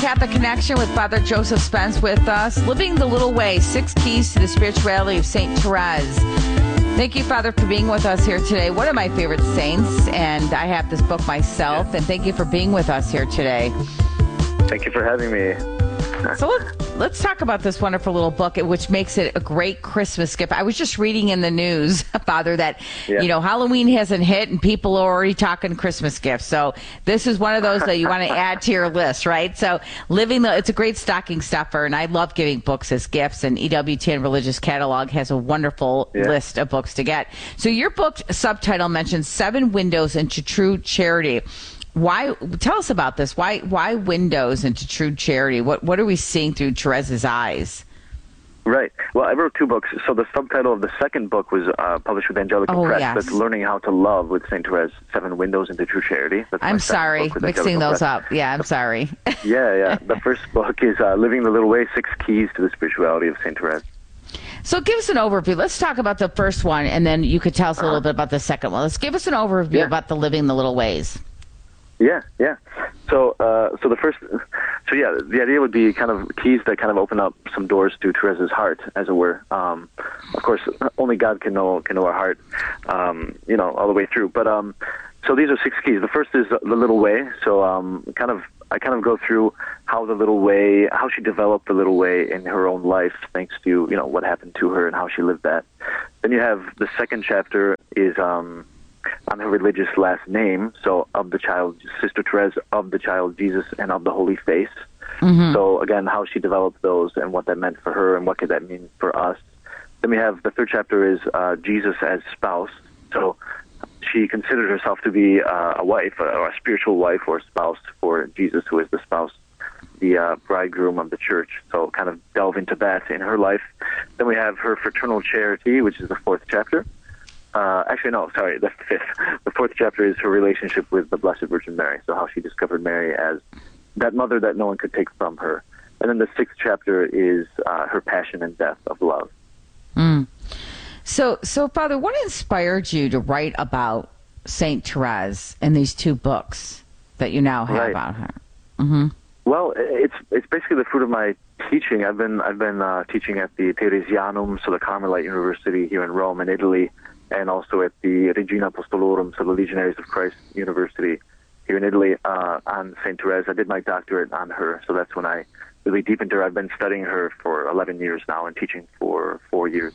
Catholic Connection with Father Joseph Spence with us. Living the Little Way, 6 Keys to the Spirituality of St. Therese. Thank you, Father, for being with us here today. One of my favorite saints, and I have this book myself, and thank you for being with us here today. Thank you for having me. So let's talk about this wonderful little book, which makes it a great Christmas gift. I was just reading in the news, Father, that, Halloween hasn't hit and people are already talking Christmas gifts. So this is one of those that you want to add to your list, right? So it's a great stocking stuffer, and I love giving books as gifts, and EWTN Religious Catalog has a wonderful list of books to get. So your book subtitle mentions 7 windows into true charity. Why? Tell us about this. Why windows into true charity? What are we seeing through Therese's eyes? Right. Well, I wrote 2 books. So the subtitle of the second book was published with Angelical Press. Yes. That's Learning How to Love with St. Therese, 7 Windows into True Charity. I'm sorry, mixing those up. Yeah, I'm sorry. Yeah. The first book is Living the Little Way, 6 Keys to the Spirituality of St. Therese. So give us an overview. Let's talk about the first one, and then you could tell us a little bit about the second one. Let's give us an overview about the Living the Little Ways. Yeah. So the idea would be kind of keys that kind of open up some doors to Therese's heart, as it were. Of course, only God can know our heart, all the way through. But so these are 6 keys. The first is the little way. So I kind of go through how she developed the little way in her own life, thanks to what happened to her and how she lived that. Then you have the second chapter is on her religious last name, so of the child, Sister Therese, of the child Jesus, and of the Holy Face. Mm-hmm. So again, how she developed those and what that meant for her and what could that mean for us. Then we have the third chapter is Jesus as spouse. So she considered herself to be a wife, or a spiritual wife or spouse for Jesus, who is the spouse, the bridegroom of the church. So kind of delve into that in her life. Then we have her fraternal charity, which is the 4th chapter. The 5th. The 4th chapter is her relationship with the Blessed Virgin Mary, so how she discovered Mary as that mother that no one could take from her. And then the 6th chapter is her passion and death of love. Mm. So, Father, what inspired you to write about Saint Therese in these 2 books that you now have about her? Mm-hmm. Well, it's basically the fruit of my teaching. I've been teaching at the Theresianum, so the Carmelite University here in Rome, in Italy, and also at the Regina Apostolorum, so the Legionaries of Christ University here in Italy, on St. Therese. I did my doctorate on her, so that's when I really deepened her. I've been studying her for 11 years now and teaching for 4 years.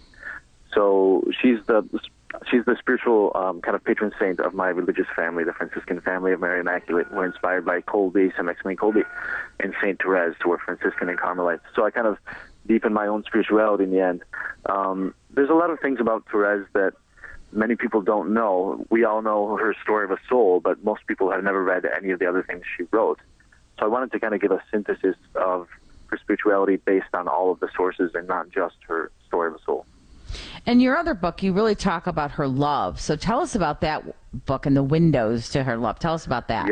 So she's the spiritual kind of patron saint of my religious family, the Franciscan family of Mary Immaculate. We're inspired by Kolbe, St. Maximilian Kolbe, and St. Therese, who are Franciscan and Carmelites. So I kind of deepened my own spirituality in the end. There's a lot of things about Therese that many people don't know. We all know her story of a soul, but most people have never read any of the other things she wrote. So I wanted to kind of give a synthesis of her spirituality based on all of the sources and not just her story of a soul. In your other book, you really talk about her love. So tell us about that book and the windows to her love. Tell us about that.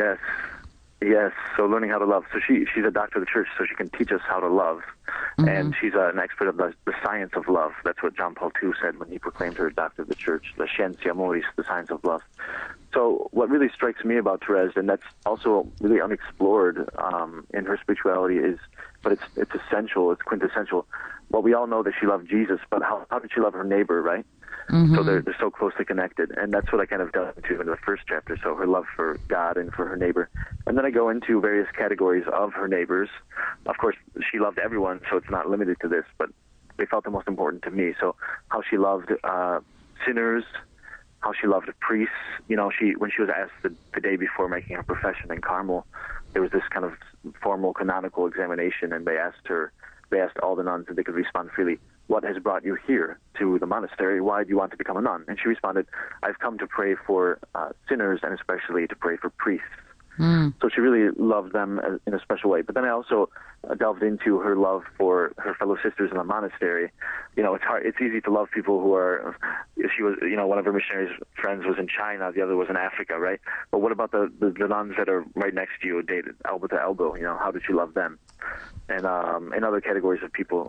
Yes. So learning how to love. So she's a doctor of the church, so she can teach us how to love. Mm-hmm. And she's an expert of the science of love. That's what John Paul II said when he proclaimed her doctor of the church, la scientia amoris, the science of love. So what really strikes me about Therese, and that's also really unexplored in her spirituality, but it's essential, it's quintessential. Well, we all know that she loved Jesus, but how did she love her neighbor, right? Mm-hmm. So they're so closely connected, and that's what I kind of delve into in the first chapter, so her love for God and for her neighbor. And then I go into various categories of her neighbors. Of course, she loved everyone, so it's not limited to this, but they felt the most important to me. So how she loved sinners, how she loved priests. When she was asked the day before making her profession in Carmel, there was this kind of formal canonical examination, and they asked all the nuns if they could respond freely, what has brought you here to the monastery? Why do you want to become a nun? And she responded, I've come to pray for sinners and especially to pray for priests. So she really loved them in a special way. But then I also delved into her love for her fellow sisters in the monastery. It's hard. It's easy to love people who are. She was, one of her missionary friends was in China, the other was in Africa, right? But what about the nuns that are right next to you, dated elbow to elbow? How did she love them? And other categories of people.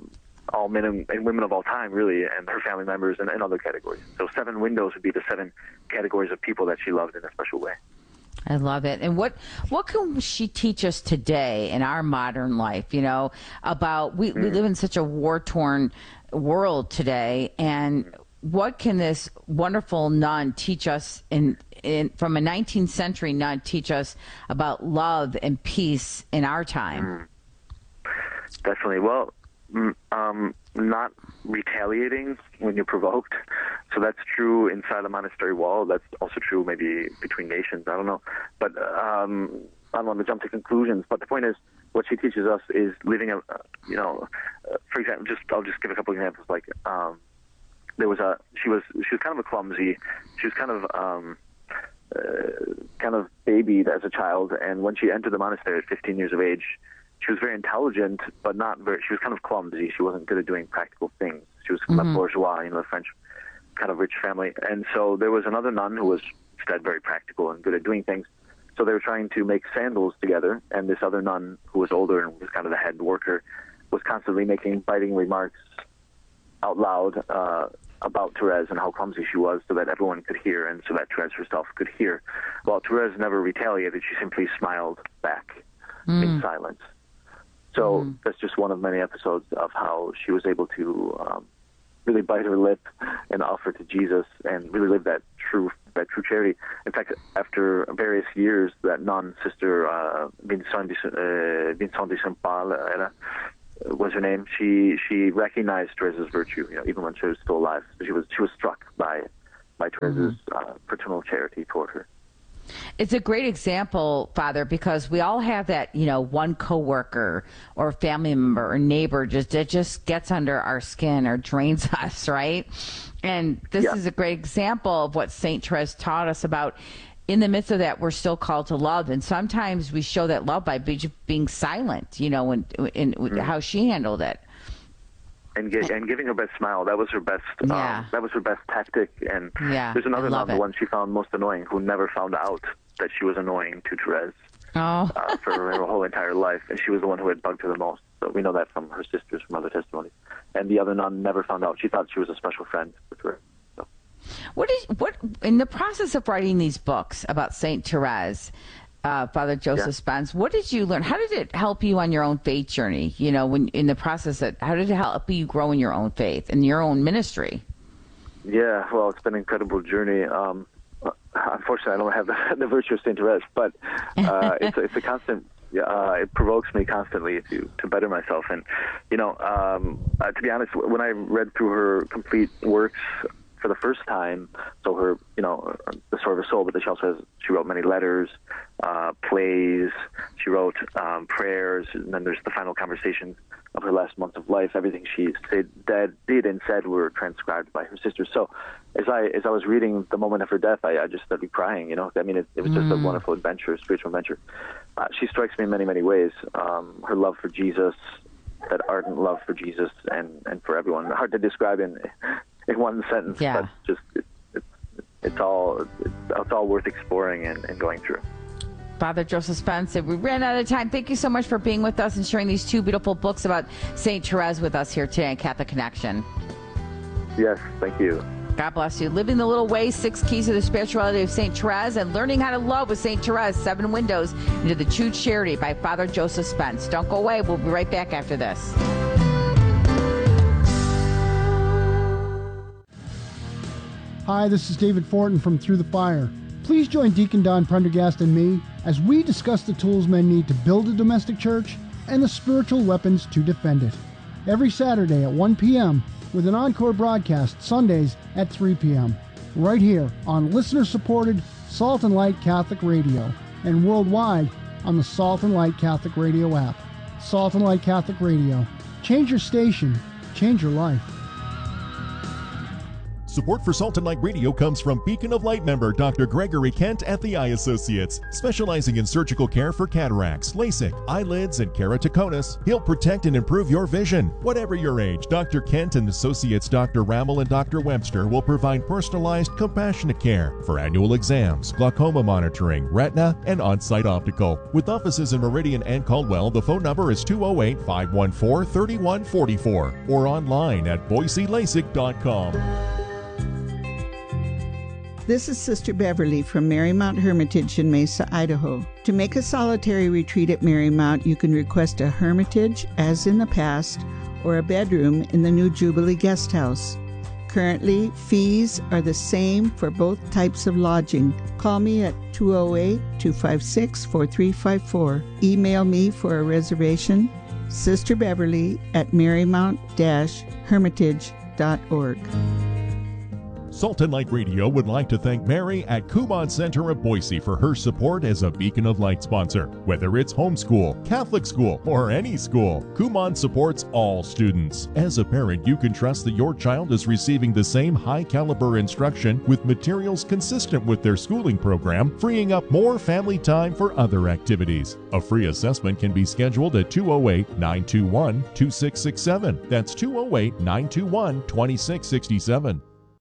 All men and women of all time, really, and her family members and other categories. So 7 windows would be the 7 categories of people that she loved in a special way. I love it. And what can she teach us today in our modern life, about we live in such a war-torn world today, and what can this wonderful nun teach us from a 19th century nun teach us about love and peace in our time? Definitely. Well, not retaliating when you're provoked. So that's true inside a monastery wall. That's also true maybe between nations. I don't know. But I don't want to jump to conclusions. But the point is, what she teaches us is living for example, I'll just give a couple examples. Like she was kind of a clumsy. She was kind of babied as a child, and when she entered the monastery at 15 years of age, she was very intelligent, but she was kind of clumsy. She wasn't good at doing practical things. She was kind of bourgeois, the French kind of rich family. And so there was another nun who was instead very practical and good at doing things. So they were trying to make sandals together, and this other nun who was older and was kind of the head worker was constantly making biting remarks out loud about Therese and how clumsy she was, so that everyone could hear and so that Therese herself could hear. Well, Therese never retaliated. She simply smiled back in silence. So that's just one of many episodes of how she was able to really bite her lip and offer to Jesus and really live that true charity. In fact, after various years, that nun, Sister Vincent de Saint Paul was her name. She recognized Therese's virtue, even when she was still alive. She was struck by Therese's fraternal charity toward her. It's a great example, Father, because we all have that, one coworker or family member or neighbor that just gets under our skin or drains us, right? And this is a great example of what St. Therese taught us about. In the midst of that, we're still called to love, and sometimes we show that love by being silent, how she handled it. And giving her best smile. That was her best. That was her best tactic. And there's another nun, the one she found most annoying, who never found out that she was annoying to Therese for her whole entire life, and she was the one who had bugged her the most. So we know that from her sisters, from other testimonies. And the other nun never found out. She thought she was a special friend with Therese. So. What in the process of writing these books about Saint Therese? Father Joseph Spence, what did you learn? How did it help you on your own faith journey? When in the process, how did it help you grow in your own faith and your own ministry? Yeah, well, it's been an incredible journey. Unfortunately, I don't have the virtue of Saint Therese, but it's a constant. It provokes me constantly to better myself. And to be honest, when I read through her complete works for the first time, so her, The Sword of Her Soul, but she wrote many letters, plays, she wrote prayers, and then there's the final conversations of her last months of life. Everything she did and said were transcribed by her sisters. So as I was reading the moment of her death, I just started crying. It was just a wonderful adventure, spiritual adventure. She strikes me in many, many ways. Her love for Jesus, that ardent love for Jesus and for everyone. Hard to describe in one sentence, but just it's all worth exploring and going through. Father Joseph Spence, we ran out of time. Thank you so much for being with us and sharing these two beautiful books about St. Therese with us here today on Catholic Connection. Yes, thank you. God bless you. Living the Little Way, 6 Keys to the Spirituality of St. Therese, and Learning How to Love with St. Therese, 7 Windows into the True Charity by Father Joseph Spence. Don't go away. We'll be right back after this. Hi, this is David Fortin from Through the Fire. Please join Deacon Don Prendergast and me as we discuss the tools men need to build a domestic church and the spiritual weapons to defend it. Every Saturday at 1 p.m. with an encore broadcast Sundays at 3 p.m. right here on listener-supported Salt and Light Catholic Radio and worldwide on the Salt and Light Catholic Radio app. Salt and Light Catholic Radio. Change your station. Change your life. Support for Salt and Light Radio comes from Beacon of Light member Dr. Gregory Kent at the Eye Associates. Specializing in surgical care for cataracts, LASIK, eyelids, and keratoconus, he'll protect and improve your vision. Whatever your age, Dr. Kent and Associates Dr. Rammel and Dr. Webster will provide personalized, compassionate care for annual exams, glaucoma monitoring, retina, and on-site optical. With offices in Meridian and Caldwell, the phone number is 208-514-3144 or online at boiselasik.com. This is Sister Beverly from Marymount Hermitage in Mesa, Idaho. To make a solitary retreat at Marymount, you can request a hermitage, as in the past, or a bedroom in the new Jubilee Guest House. Currently, fees are the same for both types of lodging. Call me at 208-256-4354. Email me for a reservation, sisterbeverly@marymount-hermitage.org. Salt and Light Radio would like to thank Mary at Kumon Center of Boise for her support as a Beacon of Light sponsor. Whether it's homeschool, Catholic school, or any school, Kumon supports all students. As a parent, you can trust that your child is receiving the same high-caliber instruction with materials consistent with their schooling program, freeing up more family time for other activities. A free assessment can be scheduled at 208-921-2667. That's 208-921-2667.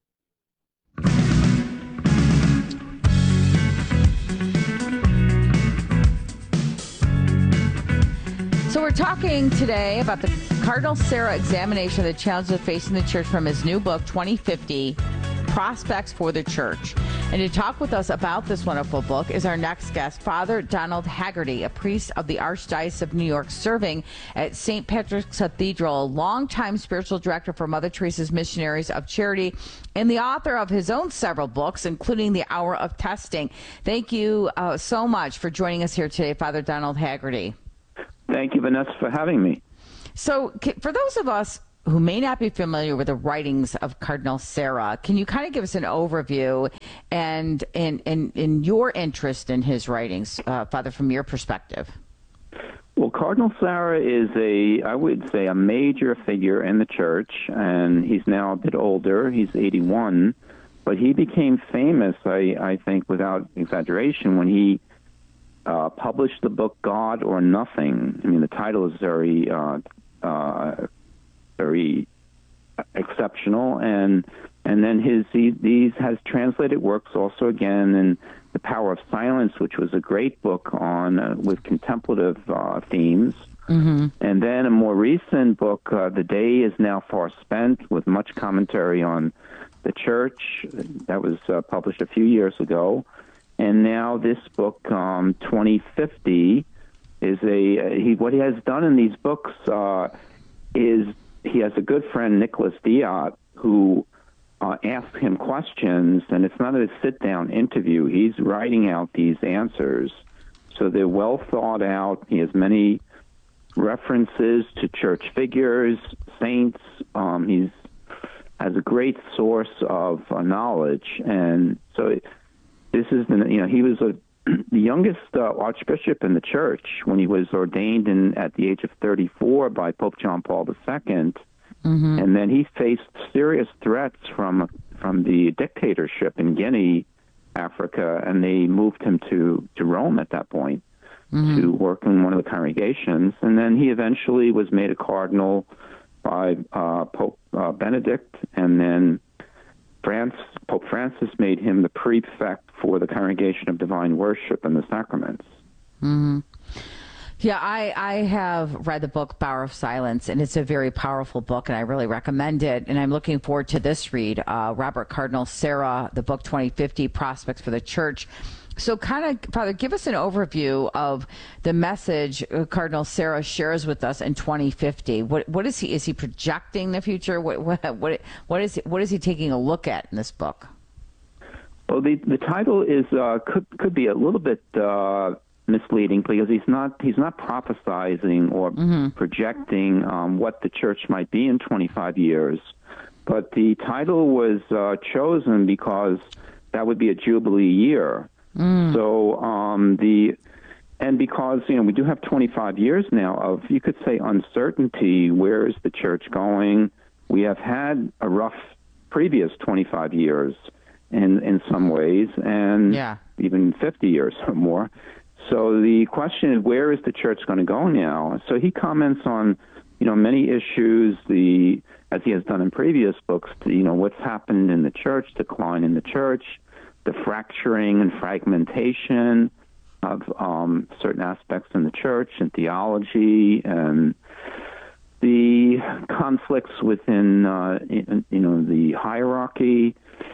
So we're talking today about the Cardinal Sarah examination of the challenges facing the church from his new book, 2050, Prospects for the Church. And to talk with us about this wonderful book is our next guest, Father Donald Haggerty, a priest of the Archdiocese of New York, serving at St. Patrick's Cathedral, a longtime spiritual director for Mother Teresa's Missionaries of Charity, and the author of his own several books, including The Hour of Testing. Thank you so much for joining us here today, Father Donald Haggerty. Thank you, Vanessa, for having me. So for those of us who may not be familiar with the writings of Cardinal Sarah, can you kind of give us an overview and in your interest in his writings, Father, from your perspective? Well, Cardinal Sarah is I would say, a major figure in the church, and he's now a bit older. He's 81, but he became famous, I think, without exaggeration, when he published the book God or Nothing. I mean, the title is very exceptional, and then these has translated works also again in The Power of Silence, which was a great book on with contemplative themes. Mm-hmm. And then a more recent book, The Day is Now Far Spent, with much commentary on the church. That was published a few years ago. And now this book, 2050, is what he has done in these books is he has a good friend, Nicholas Diat, who asks him questions, and it's not a sit-down interview. He's writing out these answers, so they're well thought out. He has many references to church figures, saints. He has a great source of knowledge, and so this is he was the youngest archbishop in the church when he was ordained at the age of 34 by Pope John Paul II. Mm-hmm. And then he faced serious threats from the dictatorship in Guinea, Africa, and they moved him to Rome at that point to work in one of the congregations. And then he eventually was made a cardinal by Pope Benedict, and then Pope Francis made him the prefect for the Congregation of Divine Worship and the Sacraments. Mm-hmm. Yeah, I have read the book Power of Silence, and it's a very powerful book, and I really recommend it. And I'm looking forward to this read, Robert Cardinal Sarah, the book 2050, Prospects for the Church. So kind of, Father, give us an overview of the message Cardinal Sarah shares with us in 2050. What is he projecting the future? What is he taking a look at in this book? Well, the title is could be a little bit misleading, because he's not prophesizing or projecting what the church might be in 25 years. But the title was chosen because that would be a Jubilee year. So because we do have 25 years now of, you could say, uncertainty. Where is the church going? We have had a rough previous 25 years in some ways, and even 50 years or more. So the question is, where is the church going to go now? So he comments on many issues, as he has done in previous books, what's happened in the church, decline in the church, the fracturing and fragmentation of certain aspects in the church and theology, and the conflicts within the hierarchy,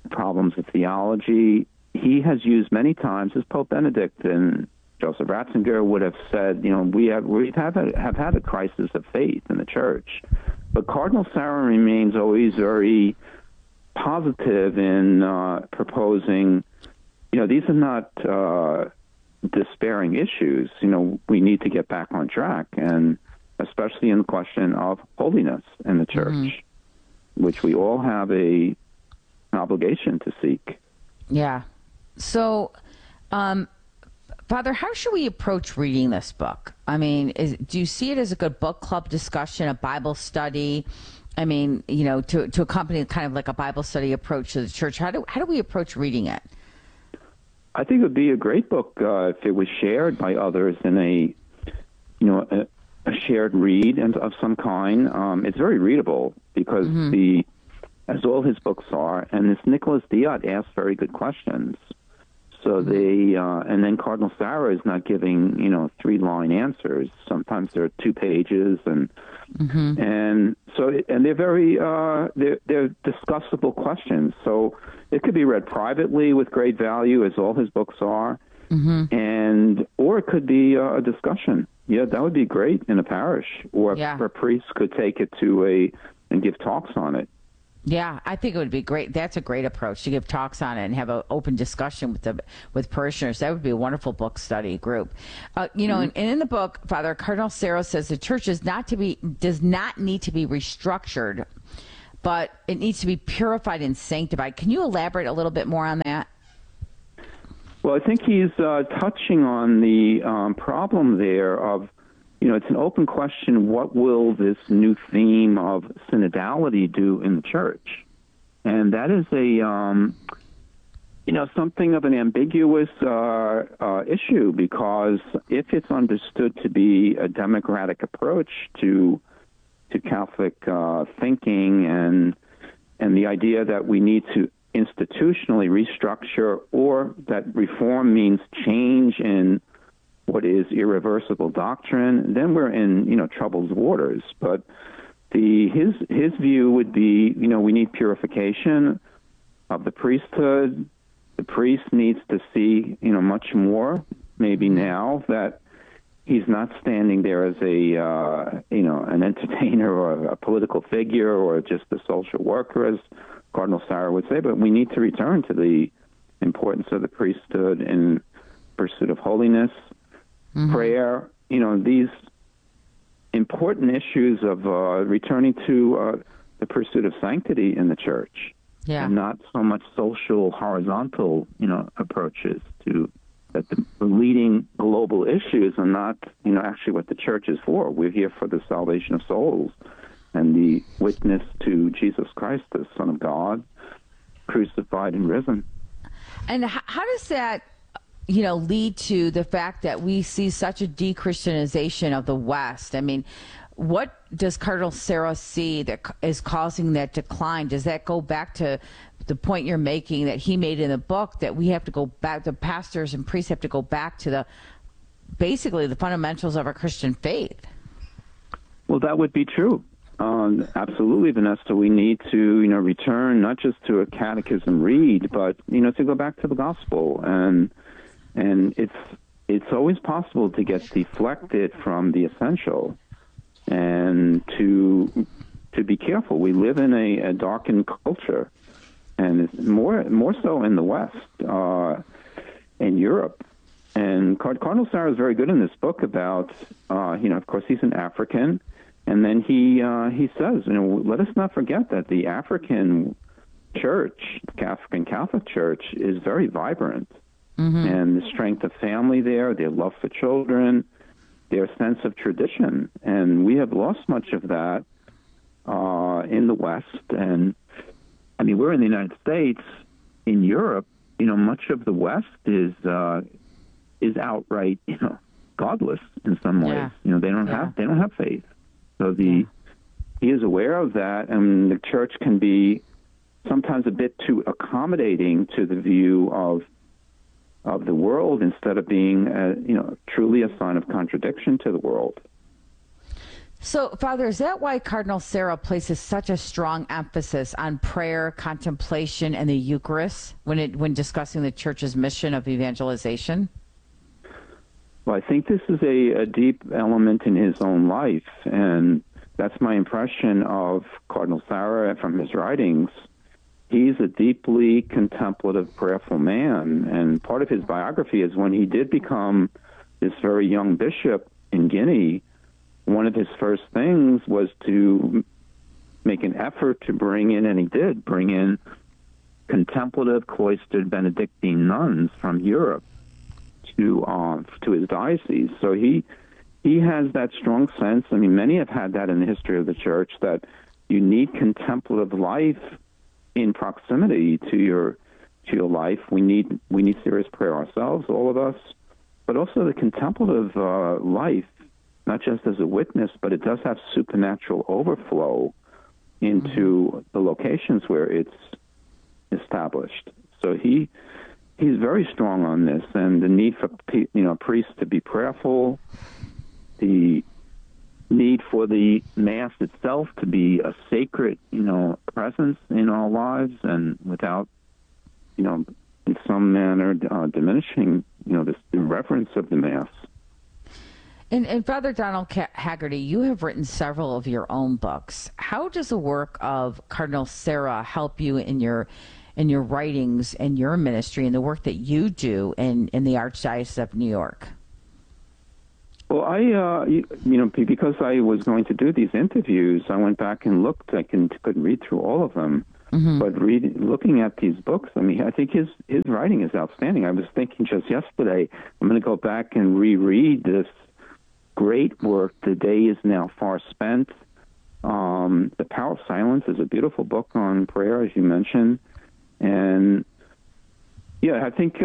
problems of theology. He has used many times, as Pope Benedict and Joseph Ratzinger would have said, we have had a crisis of faith in the church. But Cardinal Sarah remains always very positive in proposing, these are not despairing issues. We need to get back on track, and especially in the question of holiness in the church, which we all have an obligation to seek. Yeah. So, Father, how should we approach reading this book? I mean, do you see it as a good book club discussion, a Bible study? I mean, to accompany kind of like a Bible study approach to the church. How do we approach reading it? I think it would be a great book if it was shared by others in a shared read of some kind. It's very readable because as all his books are, and this Nicholas Diot asks very good questions. So and then Cardinal Sarah is not giving, 3-line answers. Sometimes they're 2 pages, and they're very they're discussable questions. So it could be read privately with great value, as all his books are, or it could be a discussion. Yeah, that would be great in a parish, or a priest could take it and give talks on it. Yeah, I think it would be great. That's a great approach, to give talks on it and have an open discussion with parishioners. That would be a wonderful book study group. And in the book, Father, Cardinal Sarah says the church does not need to be restructured, but it needs to be purified and sanctified. Can you elaborate a little bit more on that? Well, I think he's touching on the problem there of, it's an open question, what will this new theme of synodality do in the church? And that is something of an ambiguous issue, because if it's understood to be a democratic approach to Catholic thinking and the idea that we need to institutionally restructure, or that reform means change in what is irreversible doctrine, then we're in troubled waters. But his view would be, we need purification of the priesthood. The priest needs to see much more, maybe now, that he's not standing there as an entertainer or a political figure or just a social worker, as Cardinal Sarah would say. But we need to return to the importance of the priesthood in pursuit of holiness, prayer, these important issues of returning to the pursuit of sanctity in the church, and not so much social horizontal, approaches to that. The leading global issues are not, actually what the church is for. We're here for the salvation of souls and the witness to Jesus Christ, the Son of God, crucified and risen. And how does that lead to the fact that we see such a de-Christianization of the West? I mean, what does Cardinal Sarah see that is causing that decline? Does that go back to the point you're making that he made in the book, that we have to go back, the pastors and priests have to go back to basically the fundamentals of our Christian faith? Well, that would be true. Absolutely, Vanessa. We need to, return not just to a catechism read, but, to go back to the gospel. And it's always possible to get deflected from the essential, and to be careful. We live in a darkened culture, and it's more so in the West, in Europe. And Cardinal Sarah is very good in this book about, of course, he's an African, and then he says, let us not forget that the African church, the African Catholic Church, is very vibrant. And the strength of family there, their love for children, their sense of tradition. And we have lost much of that in the West. And, we're in the United States. In Europe, much of the West is outright, godless in some ways. They don't have faith. So he is aware of that, and the church can be sometimes a bit too accommodating to the view of the world, instead of being, truly a sign of contradiction to the world. So, Father, is that why Cardinal Sarah places such a strong emphasis on prayer, contemplation, and the Eucharist when discussing the Church's mission of evangelization? Well, I think this is a deep element in his own life, and that's my impression of Cardinal Sarah from his writings. He's a deeply contemplative, prayerful man, and part of his biography is when he did become this very young bishop in Guinea, one of his first things was to make an effort to bring in, and he did, bring in contemplative, cloistered Benedictine nuns from Europe to his diocese. So he has that strong sense. I mean, many have had that in the history of the Church, that you need contemplative life in proximity to your life. We need serious prayer ourselves, all of us, but also the contemplative life, not just as a witness, but it does have supernatural overflow into the locations where it's established. So he's very strong on this, and the need for priests to be prayerful, the need for the Mass itself to be a sacred, presence in our lives, and without, in some manner diminishing, the reverence of the Mass. And Father Donald Haggerty, you have written several of your own books. How does the work of Cardinal Sarah help you in your writings and your ministry and the work that you do in the Archdiocese of New York? Well, because I was going to do these interviews, I went back and looked. I couldn't read through all of them, but looking at these books, I think his writing is outstanding. I was thinking just yesterday, I'm going to go back and reread this great work, The Day Is Now Far Spent. The Power of Silence is a beautiful book on prayer, as you mentioned. And yeah, I think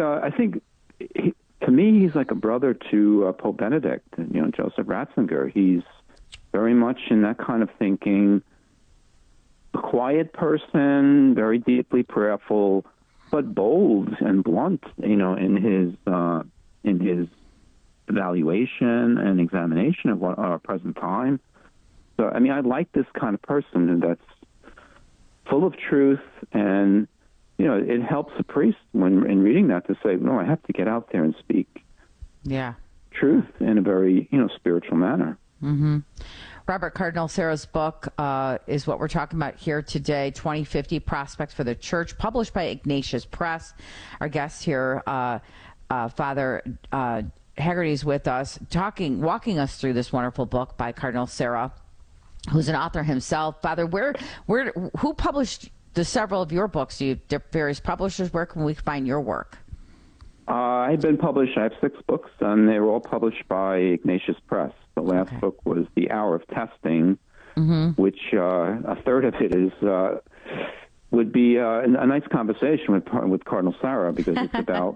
to me, he's like a brother to Pope Benedict, Joseph Ratzinger. He's very much in that kind of thinking, a quiet person, very deeply prayerful, but bold and blunt, in his evaluation and examination of our present time. So, I like this kind of person that's full of truth, and it helps a priest when in reading that to say, no, I have to get out there and speak truth in a very, spiritual manner. Mm-hmm. Robert, Cardinal Sarah's book is what we're talking about here today, 2050 Prospects for the Church, published by Ignatius Press. Our guest here, Father Haggerty, is with us, walking us through this wonderful book by Cardinal Sarah, who's an author himself. Father, who published the several of your books? Various publishers. Where can we find your work? I've been published. I have 6 books, and they were all published by Ignatius Press. The last book was The Hour of Testing, which a third of it would be a nice conversation with Cardinal Sarah, because it's about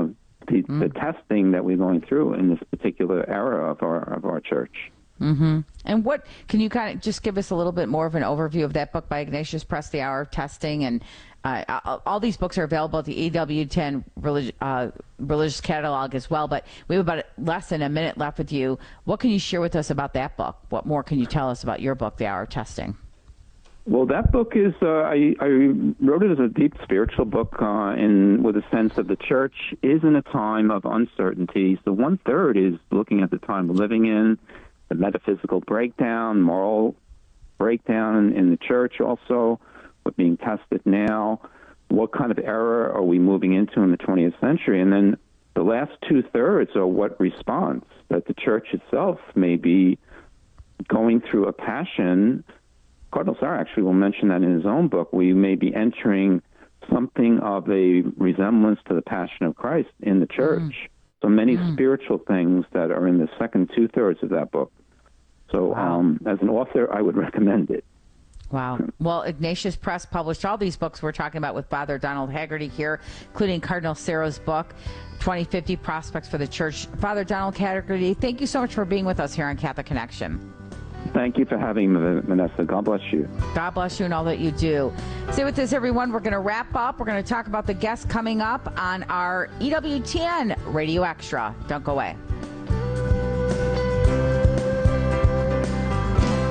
the testing that we're going through in this particular era of our church. Mm-hmm. And what can you kind of just give us a little bit more of an overview of that book by Ignatius Press, The Hour of Testing? And all these books are available at the EWTN religious catalog as well. But we have about less than a minute left with you. What can you share with us about that book? What more can you tell us about your book, The Hour of Testing? Well, that book is, I wrote it as a deep spiritual book with a sense of the church is in a time of uncertainty. So 1/3 is looking at the time we're living in, the metaphysical breakdown, moral breakdown in the church also, what's being tested now, what kind of era are we moving into in the 20th century, and then the last 2/3 are what response, that the church itself may be going through a passion. Cardinal Sarah actually will mention that in his own book. We may be entering something of a resemblance to the Passion of Christ in the church. So many spiritual things that are in the second 2/3 of that book. So as an author, I would recommend it. Wow. Well, Ignatius Press published all these books we're talking about with Father Donald Haggerty here, including Cardinal Sarah's book, 2050 Prospects for the Church. Father Donald Haggerty, thank you so much for being with us here on Catholic Connection. Thank you for having me, Vanessa. God bless you. God bless you and all that you do. Stay with us, everyone. We're going to wrap up. We're going to talk about the guests coming up on our EWTN Radio Extra. Don't go away.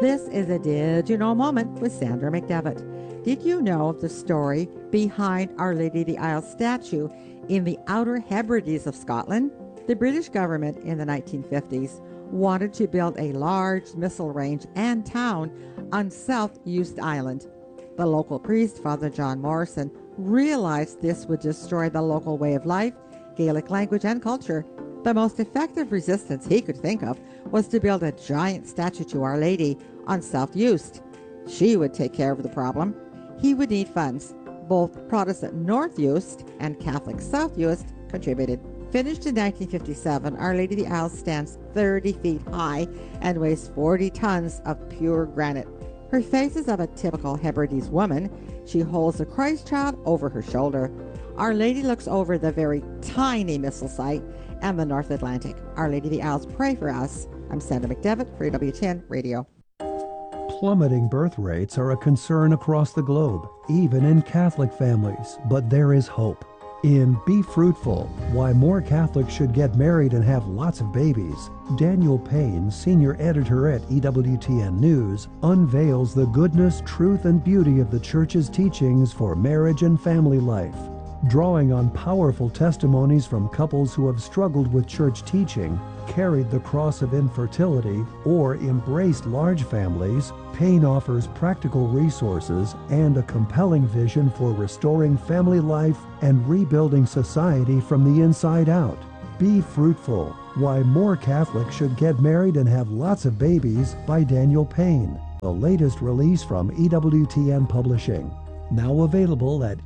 This is a Did You Know moment with Sandra McDevitt. Did you know the story behind Our Lady of the Isles statue in the Outer Hebrides of Scotland? The British government in the 1950s wanted to build a large missile range and town on South Uist Island. The local priest, Father John Morrison, realized this would destroy the local way of life, Gaelic language, and culture. The most effective resistance he could think of was to build a giant statue to Our Lady on South Uist. She would take care of the problem. He would need funds. Both Protestant North Uist and Catholic South Uist contributed. Finished in 1957, Our Lady of the Isles stands 30 feet high and weighs 40 tons of pure granite. Her face is of a typical Hebrides woman. She holds the Christ child over her shoulder. Our Lady looks over the very tiny missile site and the North Atlantic. Our Lady of the Isles, pray for us. I'm Sandra McDevitt for EWTN Radio. Plummeting birth rates are a concern across the globe, even in Catholic families, but there is hope. In Be Fruitful, Why More Catholics Should Get Married and Have Lots of Babies, Daniel Payne, senior editor at EWTN News, unveils the goodness, truth, and beauty of the Church's teachings for marriage and family life. Drawing on powerful testimonies from couples who have struggled with church teaching, carried the cross of infertility, or embraced large families, Payne offers practical resources and a compelling vision for restoring family life and rebuilding society from the inside out. Be Fruitful, Why More Catholics Should Get Married and Have Lots of Babies by Daniel Payne, the latest release from EWTN Publishing. Now available at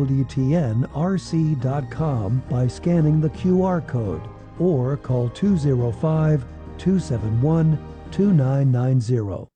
EWTNRC.com by scanning the QR code or call 205-271-2990.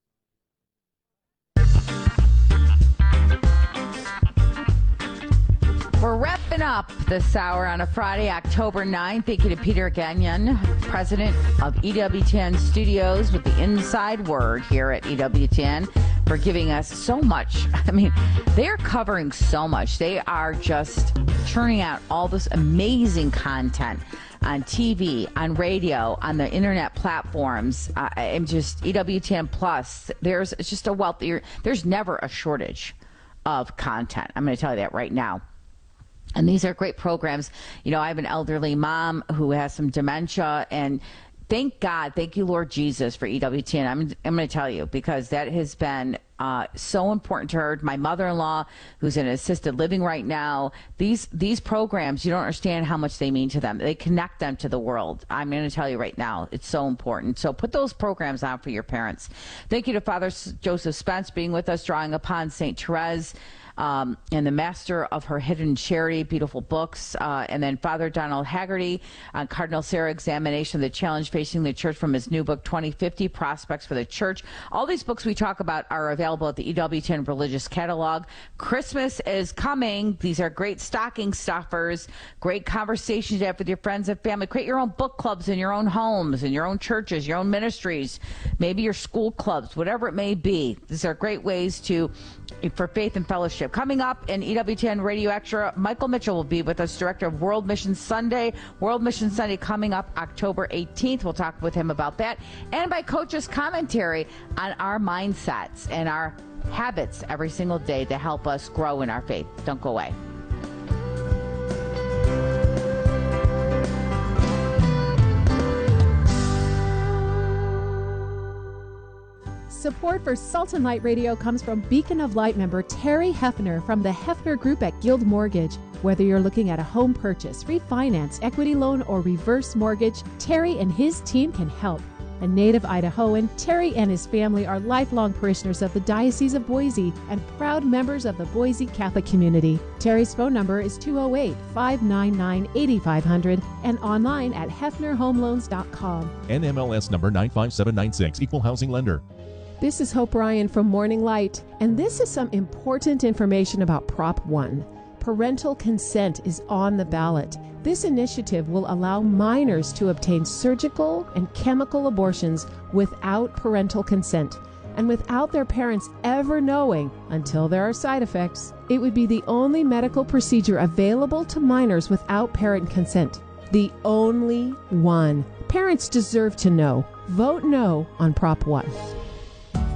We're wrapping up this hour on a Friday, October 9th. Thank you to Peter Gagnon, president of EWTN Studios with the inside word here at EWTN, for giving us so much. I mean, they're covering so much. They are just churning out all this amazing content on TV, on radio, on the internet platforms, and just EWTN Plus. There's just a wealth. There's never a shortage of content. I'm going to tell you that right now. And these are great programs. You know, I have an elderly mom who has some dementia, and thank God, thank you, Lord Jesus, for EWTN. I'm going to tell you, because that has been so important to her. My mother-in-law, who's in assisted living right now, these programs, you don't understand how much they mean to them. They connect them to the world. I'm going to tell you right now, it's so important. So put those programs on for your parents. Thank you to Father Joseph Spence being with us, drawing upon St. Therese and the Master of Her Hidden Charity, beautiful books. And then Father Donald Haggerty on Cardinal Sarah examination of the challenge facing the church from his new book, 2050, Prospects for the Church. All these books we talk about are available at the EWTN Religious Catalog. Christmas is coming. These are great stocking stuffers, great conversations to have with your friends and family. Create your own book clubs in your own homes, in your own churches, your own ministries, maybe your school clubs, whatever it may be. These are great ways for faith and fellowship. Coming up in EWTN Radio Extra, Michael Mitchell will be with us, director of World Mission Sunday. World Mission Sunday coming up October 18th. We'll talk with him about that. And by Coach's commentary on our mindsets and our habits every single day to help us grow in our faith. Don't go away. Support for Salt and Light Radio comes from Beacon of Light member Terry Hefner from the Hefner Group at Guild Mortgage. Whether you're looking at a home purchase, refinance, equity loan, or reverse mortgage, Terry and his team can help. A native Idahoan, Terry and his family are lifelong parishioners of the Diocese of Boise and proud members of the Boise Catholic community. Terry's phone number is 208-599-8500 and online at hefnerhomeloans.com. NMLS number 95796, Equal Housing Lender. This is Hope Ryan from Morning Light, and this is some important information about Prop 1. Parental consent is on the ballot. This initiative will allow minors to obtain surgical and chemical abortions without parental consent and without their parents ever knowing until there are side effects. It would be the only medical procedure available to minors without parent consent. The only one. Parents deserve to know. Vote no on Prop 1.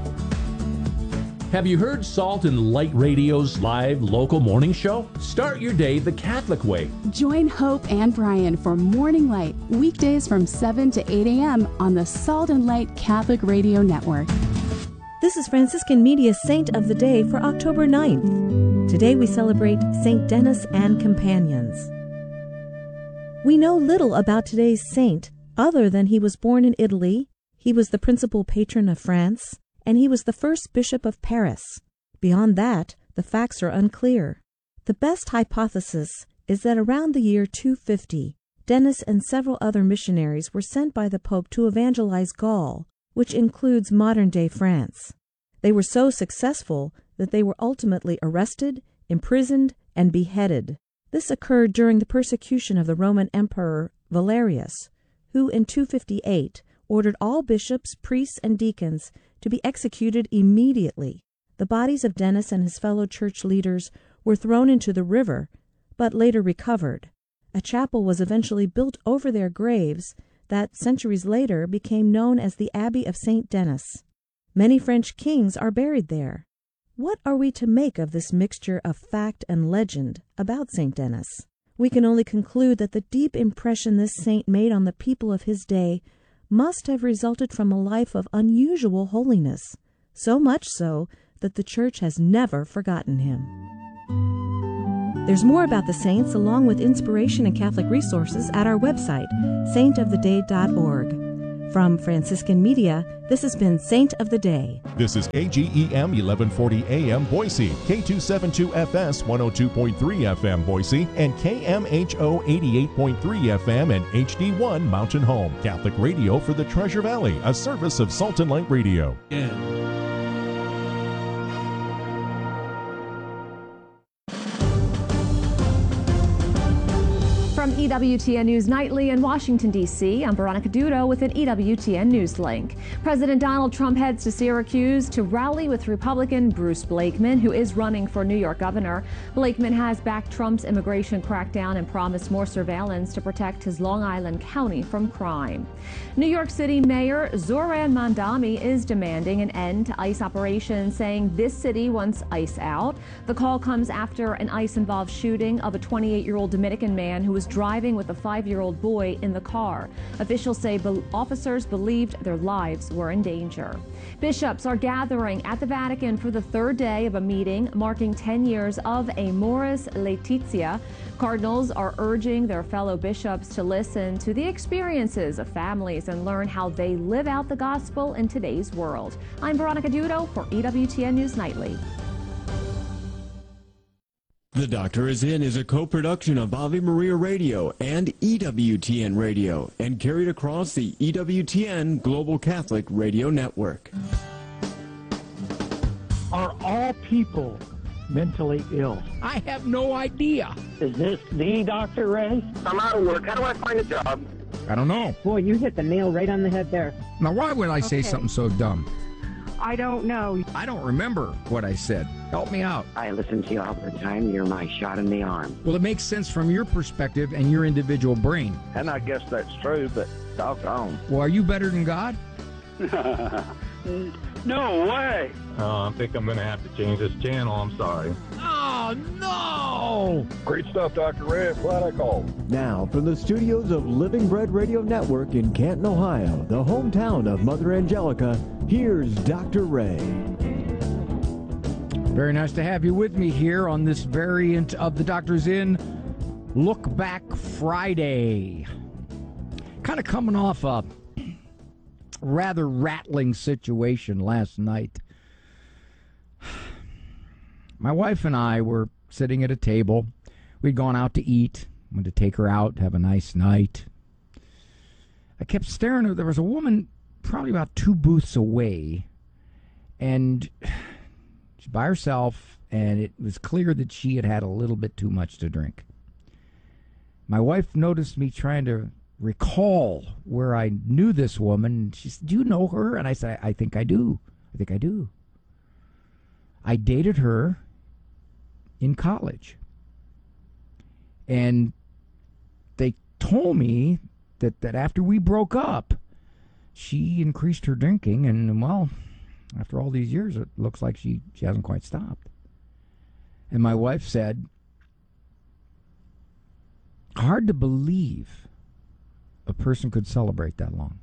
Have you heard Salt and Light Radio's live local morning show? Start your day the Catholic way. Join Hope and Brian for Morning Light, weekdays from 7 to 8 a.m. on the Salt and Light Catholic Radio Network. This is Franciscan Media's Saint of the Day for October 9th. Today we celebrate Saint Denis and companions. We know little about today's saint other than he was born in Italy, he was the principal patron of France, and he was the first bishop of Paris. Beyond that, the facts are unclear. The best hypothesis is that around the year 250, Denis and several other missionaries were sent by the Pope to evangelize Gaul, which includes modern-day France. They were so successful that they were ultimately arrested, imprisoned, and beheaded. This occurred during the persecution of the Roman Emperor Valerius, who in 258 ordered all bishops, priests, and deacons to be executed immediately. The bodies of Denis and his fellow church leaders were thrown into the river, but later recovered. A chapel was eventually built over their graves that, centuries later, became known as the Abbey of Saint Denis. Many French kings are buried there. What are we to make of this mixture of fact and legend about Saint Denis? We can only conclude that the deep impression this saint made on the people of his day must have resulted from a life of unusual holiness, so much so that the Church has never forgotten him. There's more about the saints along with inspiration and Catholic resources at our website, saintoftheday.org. From Franciscan Media, this has been Saint of the Day. This is AGEM 1140 AM Boise, K272FS 102.3 FM Boise, and KMHO 88.3 FM and HD1 Mountain Home. Catholic radio for the Treasure Valley, a service of Salt and Light Radio. From EWTN News Nightly in Washington, D.C., I'm Veronica Dudo with an EWTN News link. President Donald Trump heads to Syracuse to rally with Republican Bruce Blakeman, who is running for New York governor. Blakeman has backed Trump's immigration crackdown and promised more surveillance to protect his Long Island County from crime. New York City Mayor Zohran Mamdani is demanding an end to ICE operations, saying this city wants ICE out. The call comes after an ICE-involved shooting of a 28-year-old Dominican man who was driving with a 5-year-old boy in the car. Officials say officers believed their lives were in danger. Bishops are gathering at the Vatican for the third day of a meeting marking 10 years of Amoris Laetitia. Cardinals are urging their fellow bishops to listen to the experiences of families and learn how they live out the gospel in today's world. I'm Veronica Dudo for EWTN News Nightly. The Doctor Is In is a co-production of Ave Maria Radio and EWTN Radio and carried across the EWTN Global Catholic Radio Network. Are all people mentally ill? I have no idea. Is this the Dr. Ray? I'm out of work. How do I find a job? I don't know. Boy, you hit the nail right on the head there. Now, why would I say something so dumb? I don't know. I don't remember what I said. Help me out. I listen to you all the time. You're my shot in the arm. Well, it makes sense from your perspective and your individual brain. And I guess that's true, but doggone. Well, are you better than God? No way. I think I'm going to have to change this channel. I'm sorry. Oh, no! Great stuff, Dr. Ray. Glad I called. Now, from the studios of Living Bread Radio Network in Canton, Ohio, the hometown of Mother Angelica, here's Dr. Ray. Very nice to have you with me here on this variant of the Doctor's In Look Back Friday. Kind of coming off a rather rattling situation last night. My wife and I were sitting at a table. We'd gone out to eat. I wanted to take her out, have a nice night. I kept staring at her. There was a woman probably about 2 booths away, and she's by herself, and it was clear that she had had a little bit too much to drink. My wife noticed me trying to recall where I knew this woman. She said, "Do you know her?" And I said, I think I do. I think I do. I dated her in college. And they told me that after we broke up, she increased her drinking, and, well, After all these years, it looks like she hasn't quite stopped. And my wife said, hard to believe a person could celebrate that long.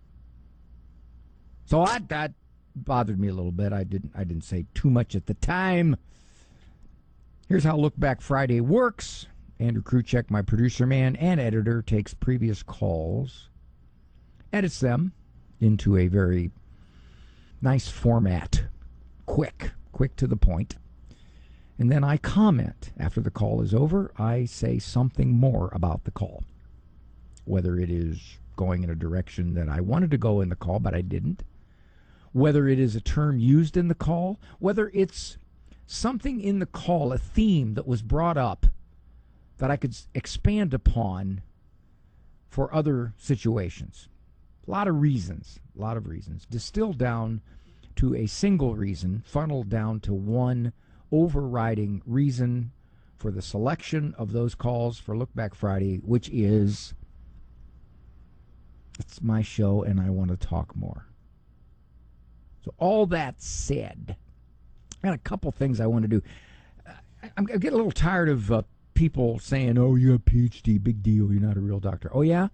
So that bothered me a little bit. I didn't say too much at the time. Here's how Look Back Friday works. Andrew Kruchek, my producer man and editor, takes previous calls, edits them into a very nice format, quick to the point. And then I comment. After the call is over, I say something more about the call. Whether it is going in a direction that I wanted to go in the call, but I didn't. Whether it is a term used in the call. Whether it's something in the call, a theme that was brought up that I could expand upon for other situations. A lot of reasons. Distilled down to a single reason, funneled down to one overriding reason for the selection of those calls for Look Back Friday, which is, it's my show and I want to talk more. So all that said, I got a couple things I want to do. I'm getting a little tired of people saying, oh, you have a PhD, big deal, you're not a real doctor. Oh, yeah?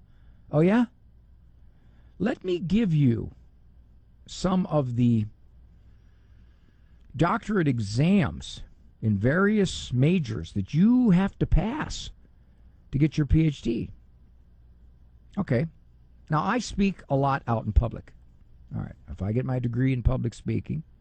Let me give you some of the doctorate exams in various majors that you have to pass to get your PhD. Okay. Now, I speak a lot out in public. All right. If I get my degree in public speaking,